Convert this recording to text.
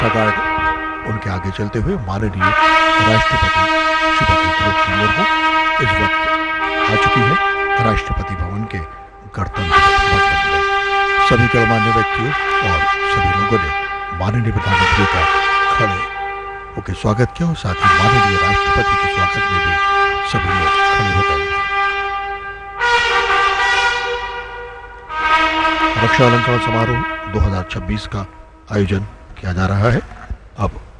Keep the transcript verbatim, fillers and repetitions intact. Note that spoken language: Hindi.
सुरक्षा गार्ड उनके आगे चलते हुए माननीय राष्ट्रपति श्रीमती द्रौपदी मुर्मू इस वक्त आ चुकी है राष्ट्रपति भवन के गणतंत्र भवन में। सभी गणमान्य व्यक्तियों और सभी लोगों ने माननीय प्रधानमंत्री का खड़े होकर स्वागत किया और साथ ही माननीय राष्ट्रपति के स्वागत में भी सभी लोग खड़े हो गए। रक्षा अलंकरण समारोह दो हज़ार छब्बीस का आयोजन किया जा रहा है। अब